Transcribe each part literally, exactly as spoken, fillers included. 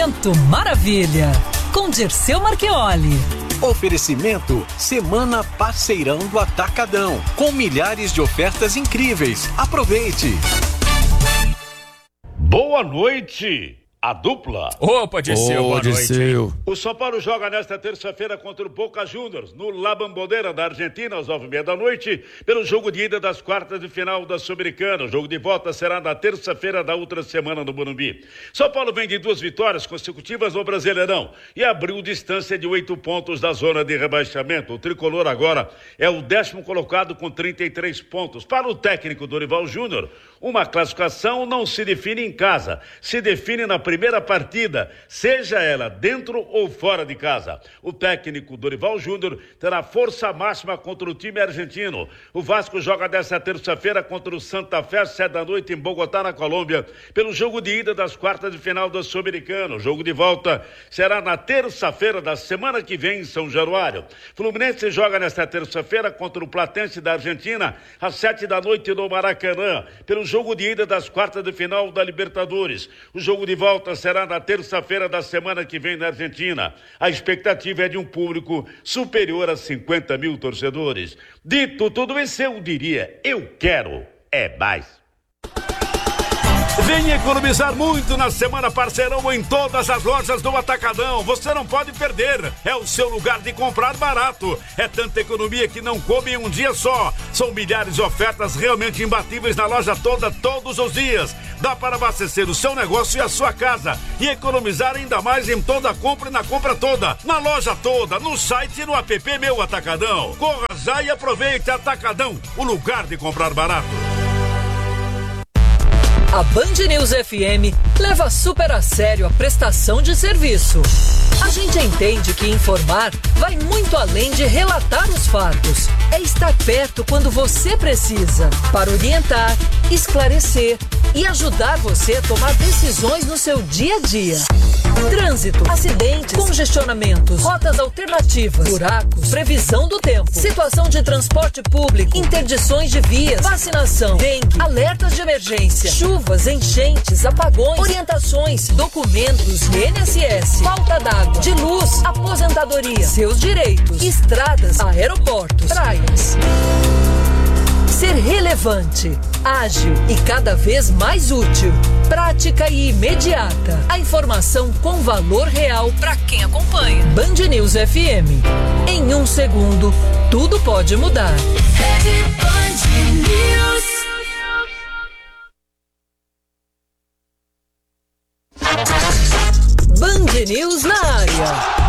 Momento Maravilha, com Dirceu Marchioli. Oferecimento Semana Parceirão do Atacadão, com milhares de ofertas incríveis. Aproveite! Boa noite! A dupla. Opa, Dirceu, boa Dirceu. noite. O São Paulo joga nesta terça-feira contra o Boca Juniors, no La Bombonera da Argentina, às nove e meia da noite, pelo jogo de ida das quartas de final da Sul-Americana. O jogo de volta será na terça-feira da outra semana no Morumbi. São Paulo vem de duas vitórias consecutivas no Brasileirão e abriu distância de oito pontos da zona de rebaixamento. O tricolor agora é o décimo colocado com trinta e três pontos. Para o técnico Dorival Júnior, uma classificação não se define em casa, se define na primeira partida, seja ela dentro ou fora de casa. O técnico Dorival Júnior terá força máxima contra o time argentino. O Vasco joga desta terça-feira contra o Santa Fé, sete da noite em Bogotá, na Colômbia, pelo jogo de ida das quartas de final da Sul-Americana. O jogo de volta será na terça-feira da semana que vem em São Januário. Fluminense joga nesta terça-feira contra o Platense da Argentina, às sete da noite no Maracanã, pelo jogo de ida das quartas de final da Libertadores. O jogo de volta será na terça-feira da semana que vem na Argentina. A expectativa é de um público superior a cinquenta mil torcedores. Dito tudo isso, eu diria, eu quero é mais. Venha economizar muito na Semana Parceirão em todas as lojas do Atacadão. Você não pode perder. É o seu lugar de comprar barato. É tanta economia que não come em um dia só. São milhares de ofertas realmente imbatíveis na loja toda, todos os dias. Dá para abastecer o seu negócio e a sua casa. E economizar ainda mais em toda a compra e na compra toda. Na loja toda, no site e no app Meu Atacadão. Corra já e aproveite. Atacadão, o lugar de comprar barato. A Band News F M leva super a sério a prestação de serviço. A gente entende que informar vai muito além de relatar os fatos. É estar perto quando você precisa, para orientar, esclarecer e ajudar você a tomar decisões no seu dia a dia. Trânsito, acidentes, congestionamentos, rotas alternativas, buracos, previsão do tempo, situação de transporte público, interdições de vias, vacinação, dengue, alertas de emergência, chuvas, enchentes, apagões, orientações, documentos, I N S S, falta d'água, de luz, aposentadoria, seus direitos, estradas, aeroportos, praias. Ser relevante, ágil e cada vez mais útil, prática e imediata. A informação com valor real para quem acompanha. Band News F M. Em um segundo, tudo pode mudar. Band News. Band News na área.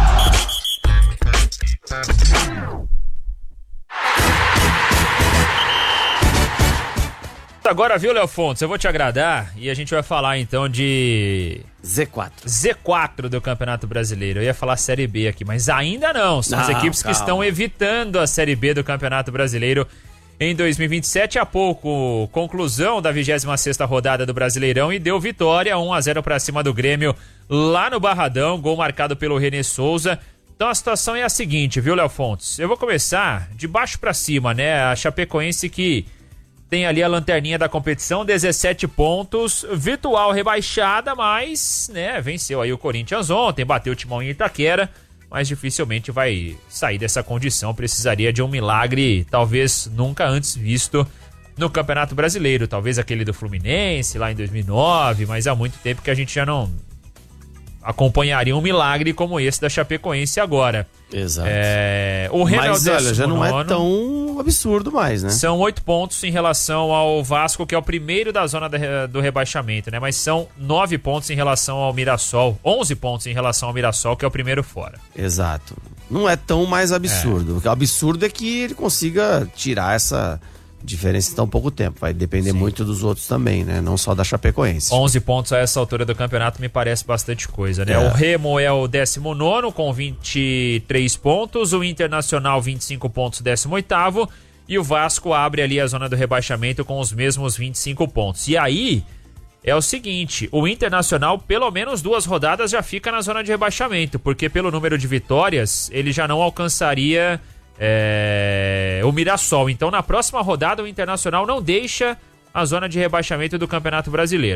Agora, viu, Léo Fontes, eu vou te agradar e a gente vai falar então de Z quatro. Z quatro do Campeonato Brasileiro. Eu ia falar Série B aqui, mas ainda não. São não, as equipes calma. que estão evitando a Série B do Campeonato Brasileiro em dois mil e vinte e sete. Há pouco, conclusão da vigésima sexta rodada do Brasileirão e deu vitória, um a zero para cima do Grêmio lá no Barradão, gol marcado pelo René Souza. Então a situação é a seguinte, viu, Léo Fontes? Eu vou começar de baixo para cima, né? A Chapecoense que tem ali a lanterninha da competição, dezessete pontos, virtual rebaixada, mas, né, venceu aí o Corinthians ontem, bateu o Timão em Itaquera, mas dificilmente vai sair dessa condição, precisaria de um milagre, talvez nunca antes visto no Campeonato Brasileiro, talvez aquele do Fluminense lá em dois mil e nove, mas há muito tempo que a gente já não acompanharia um milagre como esse da Chapecoense agora. Exato. É, o Remo Mas é o olha, já não nono. é tão absurdo mais, né? São oito pontos em relação ao Vasco, que é o primeiro da zona do rebaixamento, né? Mas são nove pontos em relação ao Mirassol, onze pontos em relação ao Mirassol, que é o primeiro fora. Exato. Não é tão mais absurdo. É. O absurdo é que ele consiga tirar essa diferença em tão pouco tempo. Vai depender Sim. muito dos outros também, né? Não só da Chapecoense. onze pontos a essa altura do campeonato me parece bastante coisa, né? É. O Remo é o décimo nono com vinte e três pontos, o Internacional vinte e cinco pontos, décimo oitavo, e o Vasco abre ali a zona do rebaixamento com os mesmos vinte e cinco pontos. E aí é o seguinte, o Internacional pelo menos duas rodadas já fica na zona de rebaixamento, porque pelo número de vitórias ele já não alcançaria É, o Mirassol. Então na próxima rodada o Internacional não deixa a zona de rebaixamento do Campeonato Brasileiro.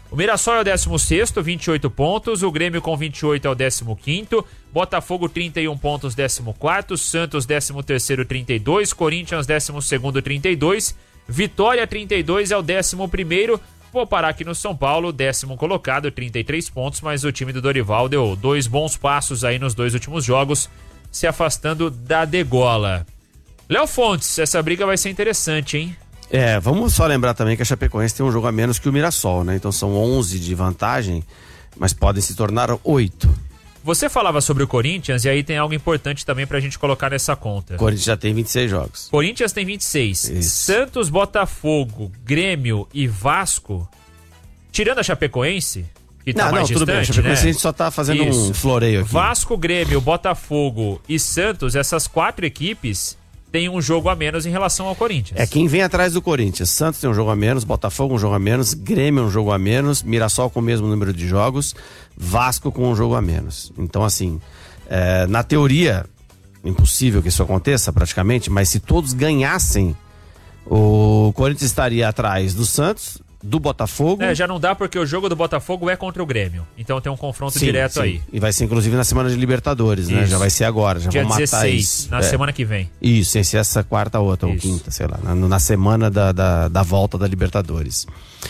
O Mirassol é o décimo sexto, vinte e oito pontos. O Grêmio com vinte e oito é o décimo quinto. Botafogo, trinta e um pontos, décimo quarto. Santos, décimo terceiro, trinta e dois. Corinthians, décimo segundo, trinta e dois. Vitória, trinta e dois, é o décimo primeiro. Vou parar aqui no São Paulo, décimo colocado, trinta e três pontos. Mas o time do Dorival deu dois bons passos aí nos dois últimos jogos, se afastando da degola. Léo Fontes, essa briga vai ser interessante, hein? É, vamos só lembrar também que a Chapecoense tem um jogo a menos que o Mirassol, né? Então são onze de vantagem, mas podem se tornar oito. Você falava sobre o Corinthians e aí tem algo importante também pra gente colocar nessa conta. O Corinthians já tem vinte e seis jogos. Corinthians tem vinte e seis. Isso. Santos, Botafogo, Grêmio e Vasco, tirando a Chapecoense, que tá não, mais não, tudo distante, bem. A Chapecoense, né? a gente só tá fazendo Isso. um floreio aqui. Vasco, Grêmio, Botafogo e Santos, essas quatro equipes tem um jogo a menos em relação ao Corinthians. É quem vem atrás do Corinthians. Santos tem um jogo a menos, Botafogo um jogo a menos, Grêmio um jogo a menos, Mirassol com o mesmo número de jogos, Vasco com um jogo a menos. Então, assim, é, na teoria, impossível que isso aconteça praticamente, mas se todos ganhassem, o Corinthians estaria atrás do Santos, do Botafogo. É, já não dá porque o jogo do Botafogo é contra o Grêmio. Então tem um confronto Sim, direto sim. aí. E vai ser inclusive na semana de Libertadores, né? Isso. Já vai ser agora, já Dia vão matar dezesseis, isso. na É. semana que vem. Isso, sem ser essa quarta outra, ou Isso. quinta, sei lá, na, na semana da, da, da volta da Libertadores.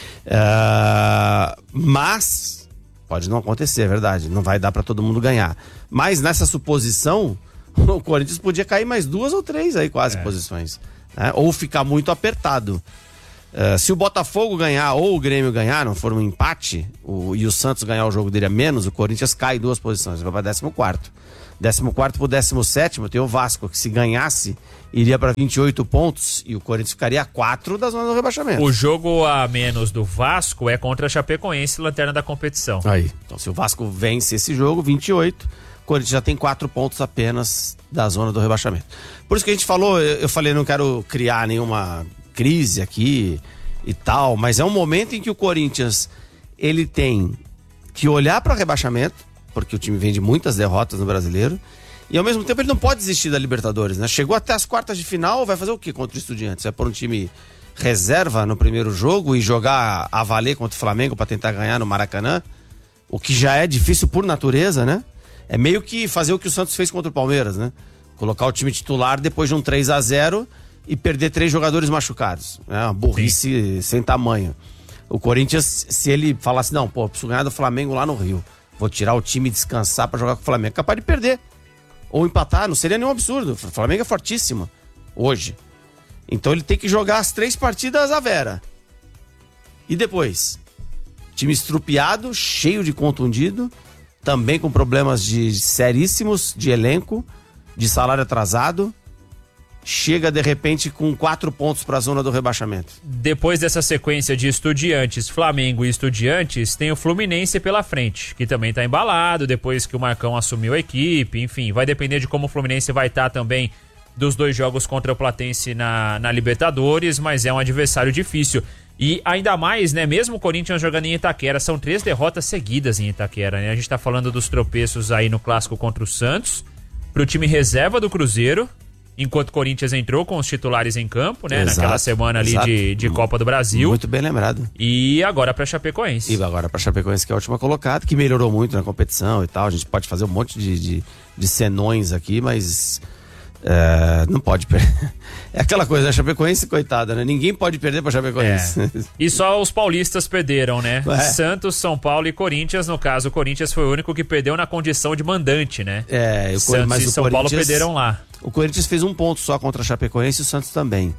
Uh, mas pode não acontecer, é verdade. Não vai dar pra todo mundo ganhar. Mas nessa suposição, o Corinthians podia cair mais duas ou três aí, quase, É. posições. Né? Ou ficar muito apertado. Uh, se o Botafogo ganhar ou o Grêmio ganhar, não for um empate, o, e o Santos ganhar o jogo dele a menos, o Corinthians cai duas posições, vai para décimo quarto. décimo quarto pro décimo sétimo tem o Vasco, que se ganhasse, iria para vinte e oito pontos e o Corinthians ficaria a quatro da zona do rebaixamento. O jogo a menos do Vasco é contra a Chapecoense, lanterna da competição. Aí. Então, se o Vasco vence esse jogo, vinte e oito, o Corinthians já tem quatro pontos apenas da zona do rebaixamento. Por isso que a gente falou, eu, eu falei, não quero criar nenhuma crise aqui e tal, mas é um momento em que o Corinthians ele tem que olhar para o rebaixamento, porque o time vem de muitas derrotas no Brasileiro, e ao mesmo tempo ele não pode desistir da Libertadores, né? Chegou até as quartas de final, vai fazer o que contra o Estudiantes? Vai pôr um time reserva no primeiro jogo e jogar a valer contra o Flamengo para tentar ganhar no Maracanã, o que já é difícil por natureza, né? É meio que fazer o que o Santos fez contra o Palmeiras, né? Colocar o time titular depois de um três a zero e perder três jogadores machucados. É uma burrice Sim. sem tamanho. O Corinthians, se ele falasse, não, pô, preciso ganhar do Flamengo lá no Rio, vou tirar o time e descansar pra jogar com o Flamengo, é capaz de perder. Ou empatar, não seria nenhum absurdo. O Flamengo é fortíssimo hoje. Então ele tem que jogar as três partidas à vera. E depois? Time estrupiado, cheio de contundido, também com problemas de seríssimos de elenco, de salário atrasado. Chega de repente com quatro pontos para a zona do rebaixamento. Depois dessa sequência de Estudiantes, Flamengo e Estudiantes, tem o Fluminense pela frente, que também tá embalado depois que o Marcão assumiu a equipe. Enfim, vai depender de como o Fluminense vai estar também dos dois jogos contra o Platense na, na Libertadores, mas é um adversário difícil. E ainda mais, né, mesmo o Corinthians jogando em Itaquera, são três derrotas seguidas em Itaquera, né? A gente tá falando dos tropeços aí no clássico contra o Santos, pro time reserva do Cruzeiro, enquanto o Corinthians entrou com os titulares em campo, né? Exato, naquela semana ali de, de Copa do Brasil. Muito bem lembrado. E agora pra Chapecoense. E agora pra Chapecoense, que é a última colocada, que melhorou muito na competição e tal. A gente pode fazer um monte de, de, de senões aqui, mas é, não pode perder. É aquela coisa, a Chapecoense, coitada, né? Ninguém pode perder pra Chapecoense. É. E só os paulistas perderam, né? É. Santos, São Paulo e Corinthians. No caso, o Corinthians foi o único que perdeu na condição de mandante, né? É, o Santos mas e o São Paulo Corinthians- perderam lá. O Corinthians fez um ponto só contra a Chapecoense e o Santos também.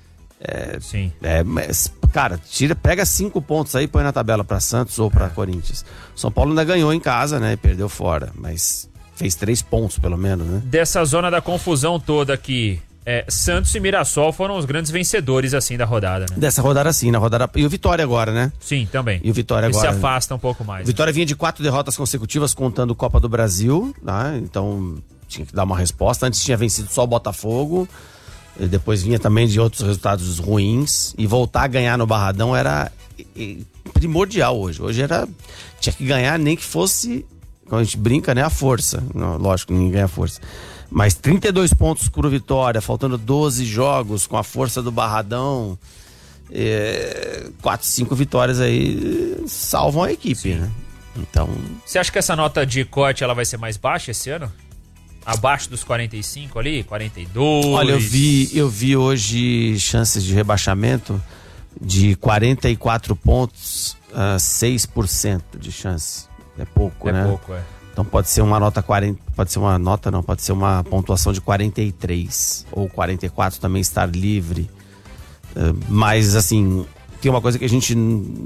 Sim. É, mas, cara, tira, pega cinco pontos aí e põe na tabela pra Santos ou pra Corinthians. São Paulo ainda ganhou em casa, né? E perdeu fora, mas fez três pontos pelo menos, né? Dessa zona da confusão toda aqui, é, Santos e Mirassol foram os grandes vencedores, assim, da rodada, né? Dessa rodada sim, na rodada. E o Vitória agora, né? Sim, também. E o Vitória Ele agora. se afasta um pouco mais. O Vitória vinha de quatro derrotas consecutivas contando Copa do Brasil, né? Então tinha que dar uma resposta. Antes tinha vencido só o Botafogo, e depois vinha também de outros resultados ruins, e voltar a ganhar no Barradão era e, e, primordial hoje. Hoje era tinha que ganhar, nem que fosse, quando a gente brinca, né, a força. Não, lógico, ninguém ganha a força. Mas trinta e dois pontos pro Vitória, faltando doze jogos com a força do Barradão. é, quatro, cinco vitórias aí salvam a equipe, Sim. né? Então... Você acha que essa nota de corte ela vai ser mais baixa esse ano? Abaixo dos quarenta e cinco ali? quarenta e dois? Olha, eu vi, eu vi hoje chances de rebaixamento de quarenta e quatro pontos a seis por cento de chance. É pouco, é né? É pouco, é. Então pode ser uma nota quarenta, pode ser uma nota não, pode ser uma pontuação de quarenta e três ou quarenta e quatro também estar livre. Uh, mas assim, tem uma coisa que a gente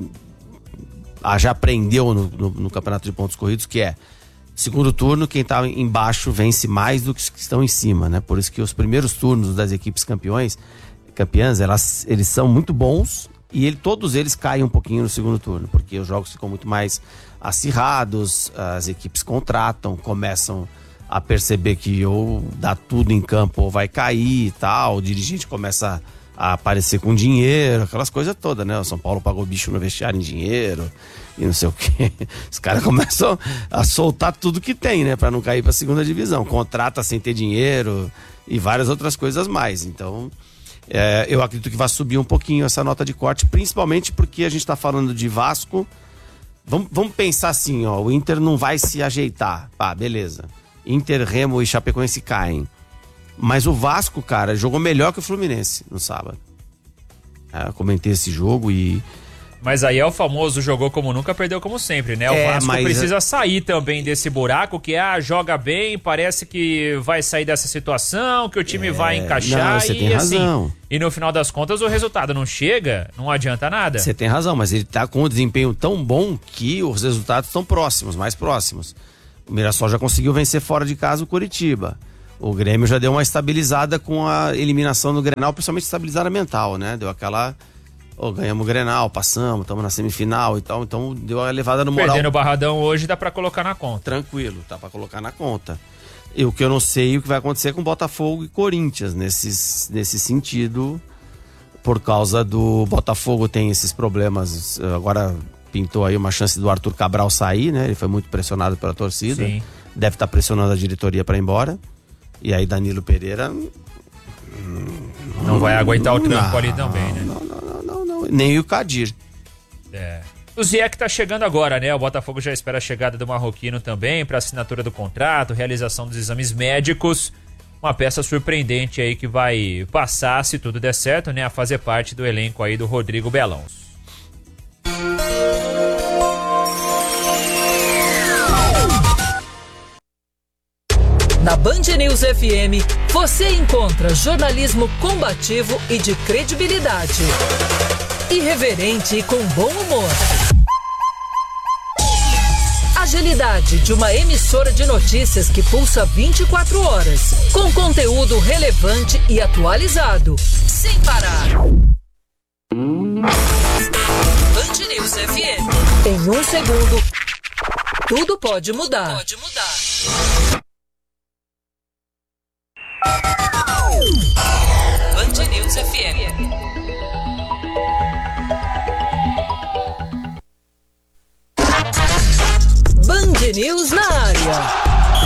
já aprendeu no, no, no campeonato de pontos corridos, que é segundo turno, quem tá embaixo vence mais do que os que estão em cima, né? Por isso que os primeiros turnos das equipes campeões, campeãs, elas, eles são muito bons e ele, todos eles caem um pouquinho no segundo turno, porque os jogos ficam muito mais acirrados, as equipes contratam, começam a perceber que ou dá tudo em campo ou vai cair e tal, o dirigente começa a aparecer com dinheiro, aquelas coisas todas, né? O São Paulo pagou bicho no vestiário em dinheiro e não sei o quê. Os caras começam a soltar tudo que tem, né? Pra não cair pra segunda divisão. Contrata sem ter dinheiro e várias outras coisas mais. Então, é, eu acredito que vai subir um pouquinho essa nota de corte, principalmente porque a gente tá falando de Vasco. Vamos, vamos pensar assim, ó, o Inter não vai se ajeitar. Pá, beleza. Inter, Remo e Chapecoense caem. Mas o Vasco, cara, jogou melhor que o Fluminense no sábado. É, eu comentei esse jogo e... Mas aí é o famoso jogou como nunca, perdeu como sempre, né? O é, Vasco mas... precisa sair também desse buraco, que ah, joga bem, parece que vai sair dessa situação, que o time é... vai encaixar. Não, você e tem razão. Assim, e no final das contas o resultado não chega, não adianta nada. Você tem razão, mas ele tá com um desempenho tão bom que os resultados estão próximos, mais próximos. O Mirassol já conseguiu vencer fora de casa o Coritiba. O Grêmio já deu uma estabilizada com a eliminação do Grenal, principalmente estabilizada mental, né? Deu aquela... Oh, ganhamos o Grenal, passamos, estamos na semifinal e tal, então deu a levada no moral. Perdendo o Barradão hoje dá pra colocar na conta. Tranquilo, tá pra colocar na conta. E o que eu não sei o que vai acontecer com Botafogo e Corinthians, nesses, nesse sentido, por causa do Botafogo tem esses problemas, agora pintou aí uma chance do Arthur Cabral sair, né? Ele foi muito pressionado pela torcida. Sim. Deve estar pressionando a diretoria pra ir embora. E aí Danilo Pereira... Não vai aguentar o trampo ali também, né? Não, não, não, não, não. Nem o Kadir. É. O Ziyech tá chegando agora, né? O Botafogo já espera a chegada do marroquino também para assinatura do contrato, realização dos exames médicos. Uma peça surpreendente aí que vai passar, se tudo der certo, né? A fazer parte do elenco aí do Rodrigo Belão. Na Band News F M, você encontra jornalismo combativo e de credibilidade. Irreverente e com bom humor. Agilidade de uma emissora de notícias que pulsa vinte e quatro horas. Com conteúdo relevante e atualizado. Sem parar. Band News F M. Em um segundo, tudo pode mudar. Pode mudar. Band News F M. Band News na área.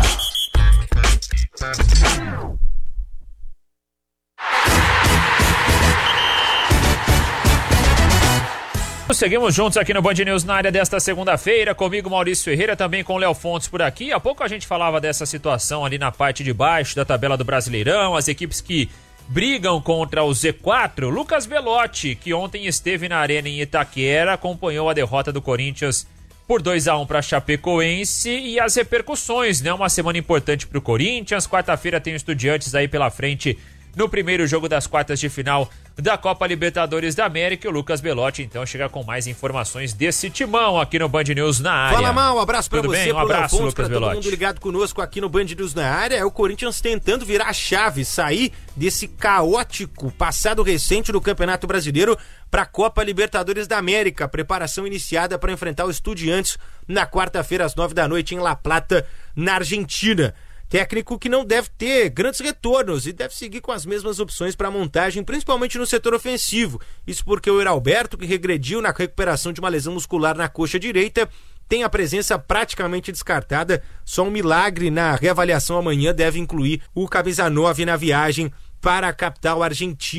Seguimos juntos aqui no Band News na área desta segunda-feira, comigo Maurício Ferreira, também com o Léo Fontes por aqui. Há pouco a gente falava dessa situação ali na parte de baixo da tabela do Brasileirão, as equipes que brigam contra o Z quatro. Lucas Belotti, que ontem esteve na arena em Itaquera, acompanhou a derrota do Corinthians por dois a um para Chapecoense e as repercussões, né? Uma semana importante para o Corinthians, quarta-feira tem o Estudiantes aí pela frente no primeiro jogo das quartas de final da Copa Libertadores da América. E o Lucas Belotti, então, chega com mais informações desse timão aqui no Band News na área. Fala, Mal, um abraço pra Tudo você, bem? Um pro abraço, Léo Fontes, Lucas pra todo Belotti. mundo ligado conosco aqui no Band News na área. É o Corinthians tentando virar a chave, sair desse caótico passado recente do Campeonato Brasileiro para a Copa Libertadores da América. Preparação iniciada para enfrentar o Estudiantes na quarta-feira às nove da noite em La Plata, na Argentina. Técnico que não deve ter grandes retornos e deve seguir com as mesmas opções para a montagem, principalmente no setor ofensivo. Isso porque o Heralberto, que regrediu na recuperação de uma lesão muscular na coxa direita, tem a presença praticamente descartada. Só um milagre na reavaliação amanhã deve incluir o camisa nove na viagem para a capital argentina.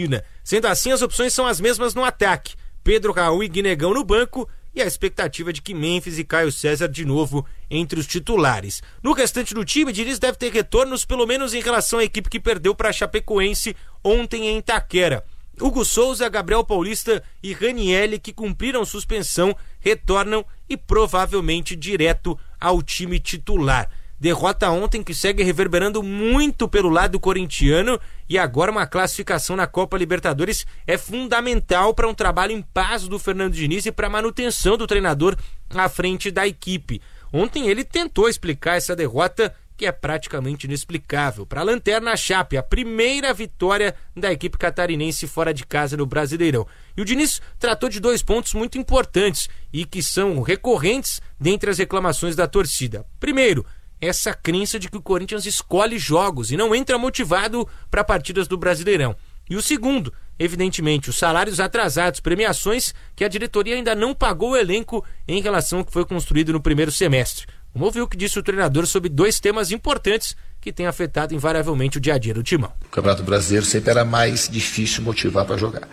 Sendo assim, as opções são as mesmas no ataque. Pedro Raul e Guinegão no banco e a expectativa de que Memphis e Caio César de novo entre os titulares. No restante do time, Diniz deve ter retornos pelo menos em relação à equipe que perdeu para a Chapecoense ontem em Itaquera. Hugo Souza, Gabriel Paulista e Ranielli, que cumpriram suspensão, retornam e provavelmente direto ao time titular. Derrota ontem que segue reverberando muito pelo lado corintiano e agora uma classificação na Copa Libertadores é fundamental para um trabalho em paz do Fernando Diniz e para a manutenção do treinador à frente da equipe. Ontem ele tentou explicar essa derrota que é praticamente inexplicável. Para a Lanterna Chape, a primeira vitória da equipe catarinense fora de casa no Brasileirão. E o Diniz tratou de dois pontos muito importantes e que são recorrentes dentre as reclamações da torcida. Primeiro, essa crença de que o Corinthians escolhe jogos e não entra motivado para partidas do Brasileirão. E o segundo, evidentemente, os salários atrasados, premiações que a diretoria ainda não pagou o elenco em relação ao que foi construído no primeiro semestre. Vamos ouvir o que disse o treinador sobre dois temas importantes que têm afetado invariavelmente o dia a dia do Timão. O Campeonato Brasileiro sempre era mais difícil motivar para jogar.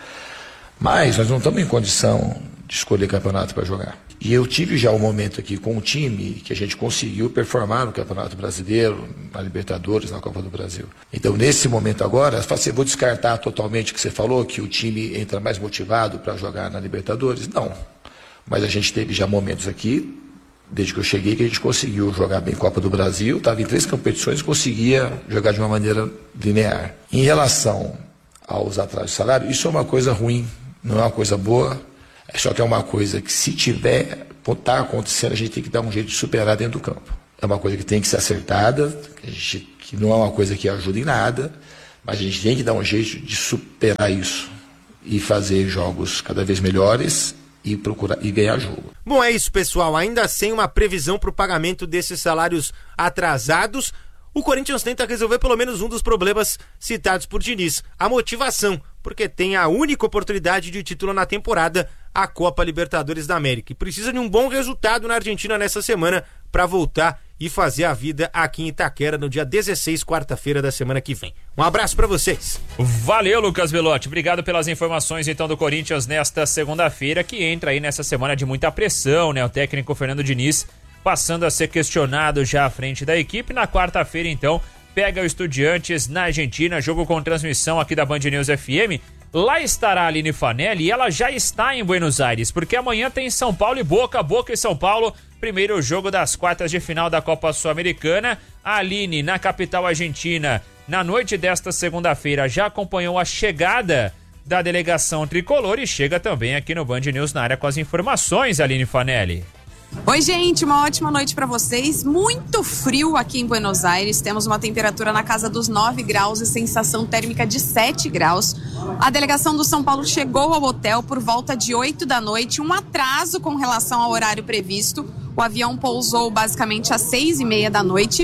Mas nós não estamos em condição de escolher campeonato para jogar. E eu tive já um momento aqui com o time que a gente conseguiu performar no Campeonato Brasileiro, na Libertadores, na Copa do Brasil. Então, nesse momento agora, eu vou descartar totalmente o que você falou, que o time entra mais motivado para jogar na Libertadores. Não. Mas a gente teve já momentos aqui, desde que eu cheguei, que a gente conseguiu jogar bem Copa do Brasil, estava em três competições e conseguia jogar de uma maneira linear. Em relação aos atrasos de salário, isso é uma coisa ruim, não é uma coisa boa. Só que é uma coisa que, se tiver, está acontecendo, a gente tem que dar um jeito de superar dentro do campo. É uma coisa que tem que ser acertada, que, a gente, que não é uma coisa que ajuda em nada, mas a gente tem que dar um jeito de superar isso e fazer jogos cada vez melhores e procurar e ganhar jogo. Bom, é isso, pessoal. Ainda sem uma previsão para o pagamento desses salários atrasados, o Corinthians tenta resolver pelo menos um dos problemas citados por Diniz, a motivação, porque tem a única oportunidade de título na temporada, a Copa Libertadores da América. E precisa de um bom resultado na Argentina nessa semana para voltar e fazer a vida aqui em Itaquera no dia dezesseis, quarta-feira da semana que vem. Um abraço para vocês. Valeu, Lucas Belotti. Obrigado pelas informações então do Corinthians nesta segunda-feira, que entra aí nessa semana de muita pressão, né? O técnico Fernando Diniz passando a ser questionado já à frente da equipe. Na quarta-feira, então, pega o Estudiantes na Argentina, jogo com transmissão aqui da Band News F M. Lá estará a Aline Fanelli e ela já está em Buenos Aires, porque amanhã tem São Paulo e Boca, Boca e São Paulo, primeiro jogo das quartas de final da Copa Sul-Americana. A Aline, na capital argentina, na noite desta segunda-feira, já acompanhou a chegada da delegação tricolor e chega também aqui no Band News na área com as informações, Aline Fanelli. Oi, gente, uma ótima noite para vocês. Muito frio aqui em Buenos Aires, temos uma temperatura na casa dos nove graus e sensação térmica de sete graus. A delegação do São Paulo chegou ao hotel por volta de oito da noite, um atraso com relação ao horário previsto. O avião pousou basicamente às seis e meia da noite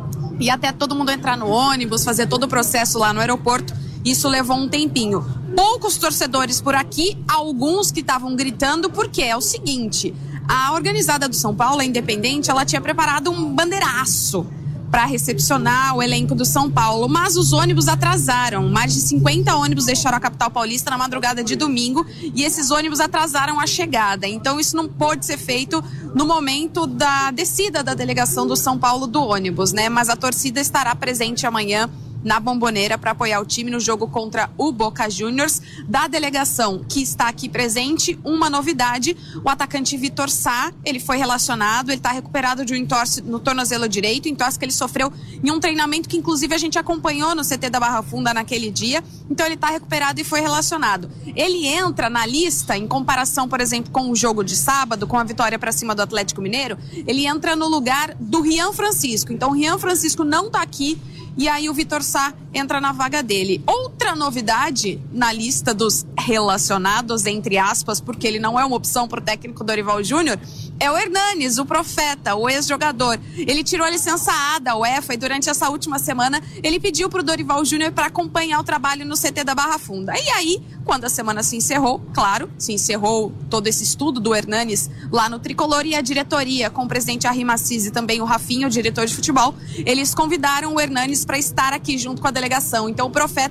e até todo mundo entrar no ônibus, fazer todo o processo lá no aeroporto, isso levou um tempinho. Poucos torcedores por aqui, alguns que estavam gritando, porque é o seguinte: a organizada do São Paulo, a Independente, ela tinha preparado um bandeiraço para recepcionar o elenco do São Paulo, mas os ônibus atrasaram. Mais de cinquenta ônibus deixaram a capital paulista na madrugada de domingo e esses ônibus atrasaram a chegada. Então isso não pôde ser feito no momento da descida da delegação do São Paulo do ônibus, né? Mas a torcida estará presente amanhã na Bombonera para apoiar o time no jogo contra o Boca Juniors. Da delegação que está aqui presente, uma novidade: o atacante Vitor Sá, ele foi relacionado, ele está recuperado de um entorse no tornozelo direito, entorse que ele sofreu em um treinamento que inclusive a gente acompanhou no C T da Barra Funda naquele dia. Então ele está recuperado e foi relacionado. Ele entra na lista, em comparação, por exemplo, com o jogo de sábado, com a vitória para cima do Atlético Mineiro, ele entra no lugar do Rian Francisco. Então o Rian Francisco não está aqui e aí o Vitor Sá entra na vaga dele. Outra novidade na lista dos relacionados, entre aspas, porque ele não é uma opção para o técnico Dorival Júnior, é o Hernanes, o profeta, o ex-jogador. Ele tirou a licença A da UEFA e durante essa última semana ele pediu para o Dorival Júnior para acompanhar o trabalho no C T da Barra Funda. E aí, quando a semana se encerrou, claro, se encerrou todo esse estudo do Hernanes lá no Tricolor, e a diretoria, com o presidente Arrim Assis e também o Rafinha, o diretor de futebol, eles convidaram o Hernanes para estar aqui junto com a delegação. Então o profeta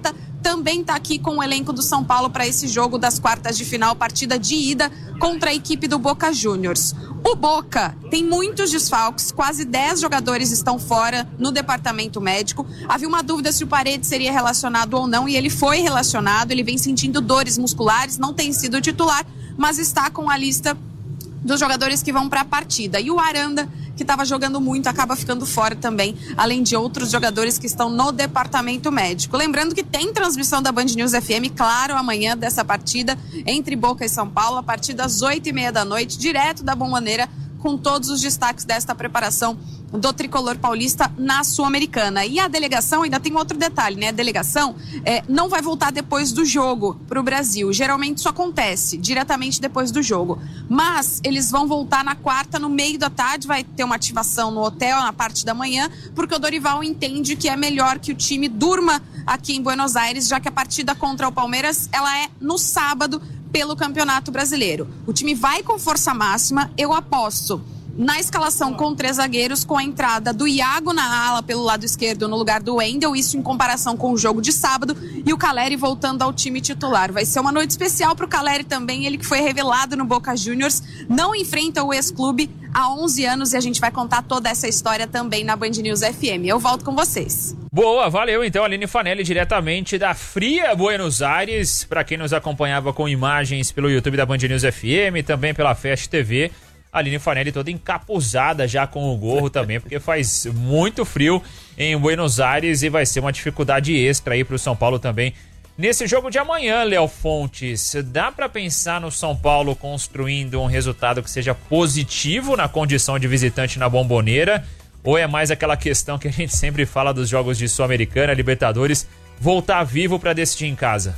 também está aqui com o elenco do São Paulo para esse jogo das quartas de final, partida de ida contra a equipe do Boca Juniors. O Boca tem muitos desfalques, quase dez jogadores estão fora no departamento médico. Havia uma dúvida se o Paredes seria relacionado ou não, e ele foi relacionado. Ele vem sentindo dores musculares, não tem sido titular, mas está com a lista dos jogadores que vão para a partida. E o Aranda, que estava jogando muito, acaba ficando fora também, além de outros jogadores que estão no departamento médico. Lembrando que tem transmissão da Band News F M, claro, amanhã dessa partida entre Boca e São Paulo, a partir das oito e meia da noite, direto da Bombonera, com todos os destaques desta preparação do tricolor paulista na Sul-Americana. E a delegação, ainda tem outro detalhe, né? A delegação é, não vai voltar depois do jogo para o Brasil. Geralmente isso acontece diretamente depois do jogo. Mas eles vão voltar na quarta, no meio da tarde, vai ter uma ativação no hotel na parte da manhã, porque o Dorival entende que é melhor que o time durma aqui em Buenos Aires, já que a partida contra o Palmeiras, ela é no sábado pelo Campeonato Brasileiro. O time vai com força máxima, eu aposto na escalação com três zagueiros, com a entrada do Iago na ala pelo lado esquerdo no lugar do Wendel, isso em comparação com o jogo de sábado, e o Caleri voltando ao time titular. Vai ser uma noite especial para o Caleri também, ele que foi revelado no Boca Juniors, não enfrenta o ex-clube há onze anos, e a gente vai contar toda essa história também na Band News F M. Eu volto com vocês. Boa, valeu então, Aline Fanelli, diretamente da fria Buenos Aires, para quem nos acompanhava com imagens pelo YouTube da Band News F M, também pela Fast T V. Aline Fanelli toda encapuzada já com o gorro também, porque faz muito frio em Buenos Aires e vai ser uma dificuldade extra aí pro São Paulo também. Nesse jogo de amanhã, Léo Fontes, dá para pensar no São Paulo construindo um resultado que seja positivo na condição de visitante na Bombonera? Ou é mais aquela questão que a gente sempre fala dos jogos de Sul-Americana, Libertadores, voltar vivo para decidir em casa?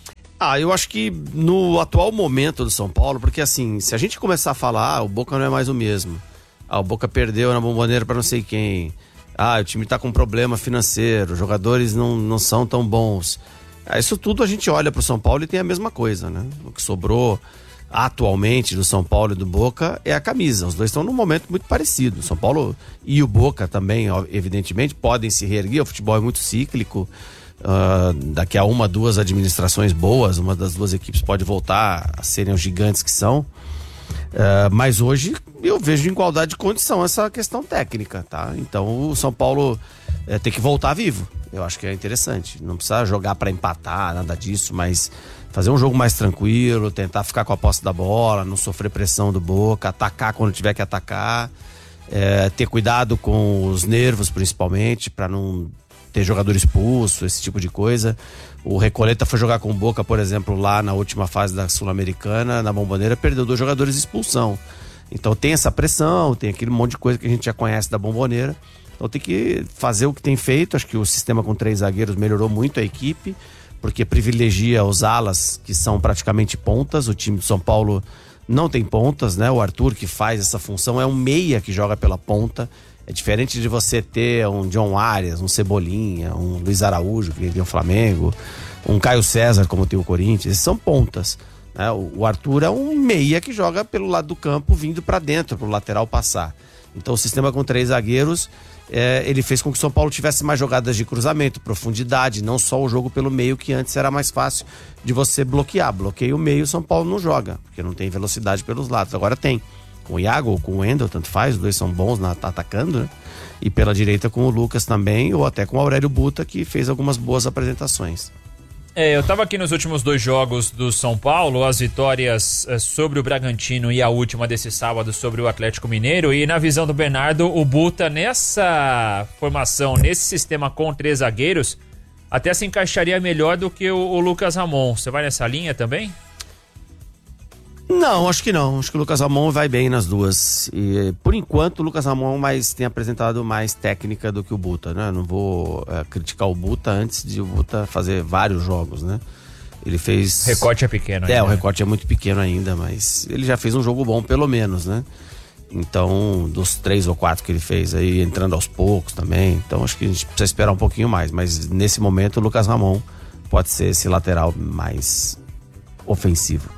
Ah, eu acho que no atual momento do São Paulo, porque assim, se a gente começar a falar, ah, o Boca não é mais o mesmo. Ah, o Boca perdeu na Bombonera pra não sei quem. Ah, o time tá com problema financeiro, os jogadores não, não são tão bons. Ah, isso tudo a gente olha pro São Paulo e tem a mesma coisa, né? O que sobrou atualmente do São Paulo e do Boca é a camisa. Os dois estão num momento muito parecido. O São Paulo e o Boca também, ó, evidentemente, podem se reerguer. O futebol é muito cíclico. Uh, daqui a uma, duas administrações boas, uma das duas equipes pode voltar a serem os gigantes que são. Uh, mas hoje eu vejo em igualdade de condição essa questão técnica, tá? Então o São Paulo uh, tem que voltar vivo. Eu acho que é interessante. Não precisa jogar para empatar, nada disso, mas fazer um jogo mais tranquilo, tentar ficar com a posse da bola, não sofrer pressão do Boca, atacar quando tiver que atacar, uh, ter cuidado com os nervos principalmente, para não ter jogador expulso, esse tipo de coisa. O Recoleta foi jogar com o Boca, por exemplo, lá na última fase da Sul-Americana, na Bombonera, perdeu dois jogadores de expulsão. Então tem essa pressão, tem aquele monte de coisa que a gente já conhece da Bombonera. Então tem que fazer o que tem feito. Acho que o sistema com três zagueiros melhorou muito a equipe, porque privilegia os alas, que são praticamente pontas. O time de São Paulo não tem pontas, né? O Arthur, que faz essa função, é um meia que joga pela ponta. É diferente de você ter um John Arias, um Cebolinha, um Luiz Araújo, que tem o Flamengo, um Caio César, como tem o Corinthians. Esses são pontas, né? O Arthur é um meia que joga pelo lado do campo, vindo para dentro, para o lateral passar. Então o sistema com três zagueiros, é, ele fez com que o São Paulo tivesse mais jogadas de cruzamento, profundidade, não só o jogo pelo meio, que antes era mais fácil de você bloquear. Bloqueia o meio, o São Paulo não joga, porque não tem velocidade pelos lados. Agora tem. Com o Iago ou com o Wendel, tanto faz, os dois são bons na, tá atacando, né? E pela direita com o Lucas também, ou até com o Aurélio Buta, que fez algumas boas apresentações. É, eu tava aqui nos últimos dois jogos do São Paulo, as vitórias é, sobre o Bragantino e a última desse sábado sobre o Atlético Mineiro, e na visão do Bernardo, o Buta nessa formação, nesse sistema com três zagueiros, até se encaixaria melhor do que o, o Lucas Ramon. Você vai nessa linha também? Não, acho que não. Acho que o Lucas Ramon vai bem nas duas. E por enquanto o Lucas Ramon mais, tem apresentado mais técnica do que o Buta, né? Não vou é, criticar o Buta antes de o Buta fazer vários jogos, né? Ele fez... O recorte é pequeno ainda. É, o recorte é muito pequeno ainda, mas ele já fez um jogo bom, pelo menos, né? Então, dos três ou quatro que ele fez aí, entrando aos poucos também. Então, acho que a gente precisa esperar um pouquinho mais. Mas nesse momento o Lucas Ramon pode ser esse lateral mais ofensivo.